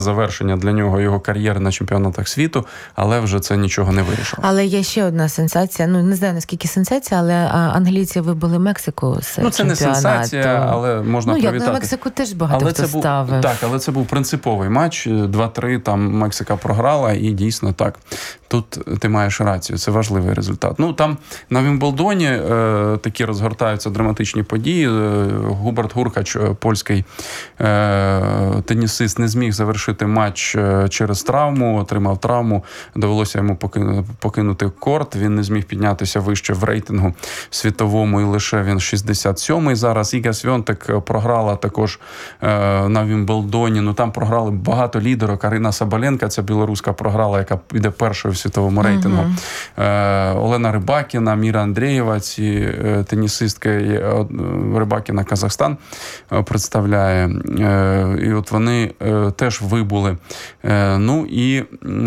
завершення для нього його кар'єри на чемпіонатах світу, але вже це нічого не вирішило. Але є ще одна сенсація, не знаю, наскільки сенсація, але англійці вибили Мексику з чемпіонату. Це не сенсація, але можна привітати. Як на Мексику теж багато хто ставив. Так, але це був принциповий матч, 2-3, там Мексика програла, і дійсно так. Тут ти маєш рацію, це важливий результат. Там на Вімблдоні такі розгортаються драматичні події. Губерт Гуркач, польський тенісист, не зміг завершити матч через травму, отримав травму, довелося йому покинути корт, він не зміг піднятися вище в рейтингу світовому, і лише він 67-й зараз. Іга Свьонтек програла також на Вімблдоні, там програли багато лідерок. Арина Сабаленка, це білоруска, програла, яка йде першою в світовому рейтингу. Олена Рибакіна, Міра Андрієва, ці тенісистки, Рибакіна Казахстан представляє. І от вони теж вибули. І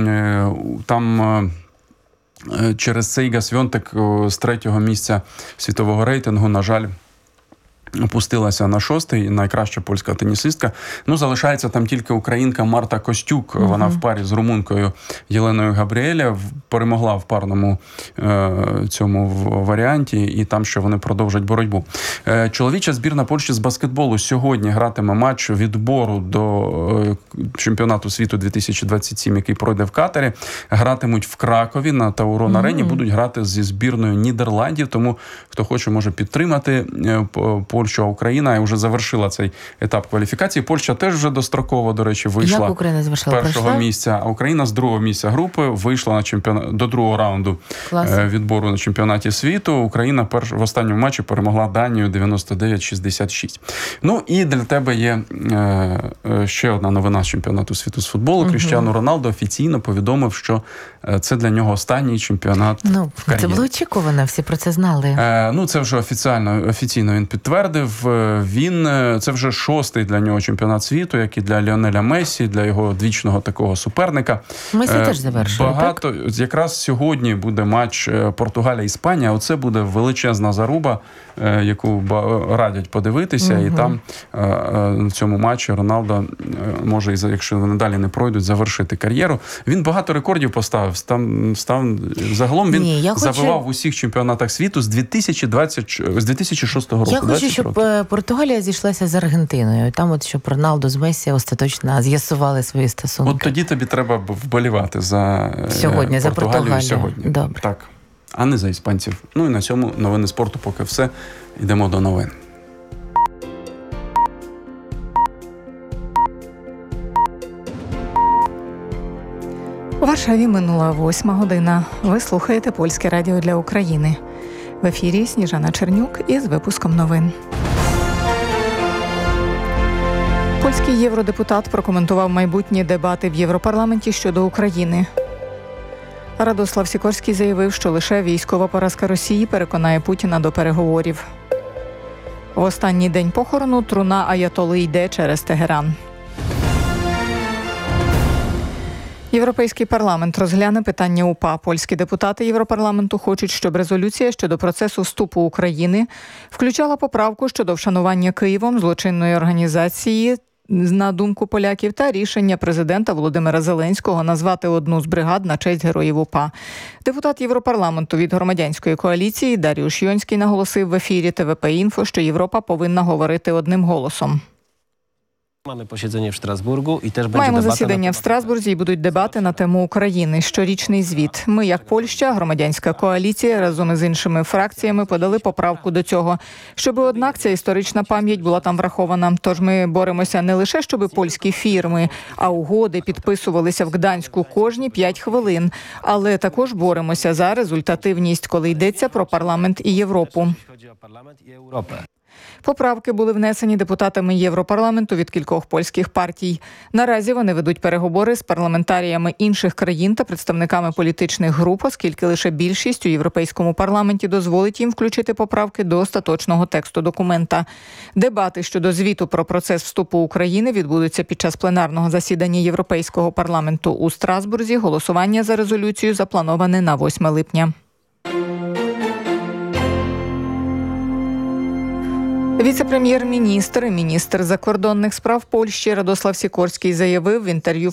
там через це Іга Свьонтек з 3-го місця світового рейтингу, на жаль, опустилася на 6-й, найкраща польська тенісистка. Залишається там тільки українка Марта Костюк. Вона в парі з румункою Єленою Габріеля перемогла в парному цьому варіанті, і там ще вони продовжать боротьбу. Чоловіча збірна Польщі з баскетболу сьогодні гратиме матч відбору до чемпіонату світу 2027, який пройде в Катарі. Гратимуть в Кракові на Таурон-арені, будуть грати зі збірною Нідерландів, тому хто хоче, може підтримати Польща, Україна вже завершила цей етап кваліфікації. Польща теж вже достроково, до речі, вийшла з першого місця, а Україна з другого місця групи вийшла до другого раунду відбору на чемпіонаті світу. Україна в останньому матчі перемогла Данію 99-66. І для тебе є ще одна новина з чемпіонату світу з футболу. Кріштіану Роналдо офіційно повідомив, що це для нього останній чемпіонат в кар'єрі. Це було очікувано, всі про це знали. Це вже офіційно він підтвердив. Це вже 6-й для нього чемпіонат світу, як і для Ліонеля Мессі, для його двічного такого суперника. Мессі теж завершує, так? Якраз сьогодні буде матч Португалія-Іспанія. Оце буде величезна заруба, яку радять подивитися. І там в цьому матчі Роналдо може, якщо вони далі не пройдуть, завершити кар'єру. Він багато рекордів поставив. Загалом він завивав в усіх чемпіонатах світу з 2006 року. Я хочу, щоб Португалія зійшлася з Аргентиною. Там щоб Роналдо з Месі остаточно з'ясували свої стосунки. От тоді тобі треба вболівати за Португалію сьогодні. Добре. Так. А не за іспанців. І на цьому новини спорту поки все. Йдемо до новин. У Варшаві минула 8:00. Ви слухаєте Польське радіо для України. В ефірі Сніжана Чернюк із випуском новин. Польський євродепутат прокоментував майбутні дебати в Європарламенті щодо України. Радослав Сікорський заявив, що лише військова поразка Росії переконає Путіна до переговорів. В останній день похорону труна аятоли йде через Тегеран. Європейський парламент розгляне питання УПА. Польські депутати Європарламенту хочуть, щоб резолюція щодо процесу вступу України включала поправку щодо вшанування Києвом злочинної організації, на думку поляків, та рішення президента Володимира Зеленського назвати одну з бригад на честь героїв УПА. Депутат Європарламенту від громадянської коаліції Даріуш Йонський наголосив в ефірі ТВП-Інфо, що Європа повинна говорити одним голосом. Маємо засідання в Страсбурзі і будуть дебати на тему України. Щорічний звіт. Ми, як Польща, громадянська коаліція, разом із іншими фракціями подали поправку до цього, щоб, однак, ця історична пам'ять була там врахована. Тож ми боремося не лише, щоб польські фірми, а угоди підписувалися в Гданську кожні 5 хвилин, але також боремося за результативність, коли йдеться про парламент і Європу. Поправки були внесені депутатами Європарламенту від кількох польських партій. Наразі вони ведуть переговори з парламентаріями інших країн та представниками політичних груп, оскільки лише більшість у Європейському парламенті дозволить їм включити поправки до остаточного тексту документа. Дебати щодо звіту про процес вступу України відбудуться під час пленарного засідання Європейського парламенту у Страсбурзі. Голосування за резолюцію заплановане на 8 липня. Віце-прем'єр-міністр і міністр закордонних справ Польщі Радослав Сікорський заявив в інтерв'ю